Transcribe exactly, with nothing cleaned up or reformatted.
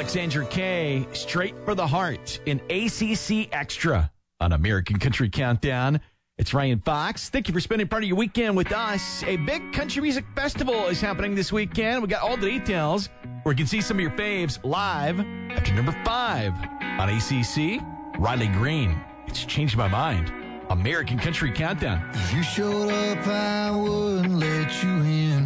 Alexandra Kay, Straight for the Heart in A C C Extra on American Country Countdown. It's Ryan Fox. Thank you for spending part of your weekend with us. A big country music festival is happening this weekend. We got all the details where you can see some of your faves live after number five on A C C. Riley Green, It's Changed My Mind. American Country Countdown. If you showed up, I wouldn't let you in.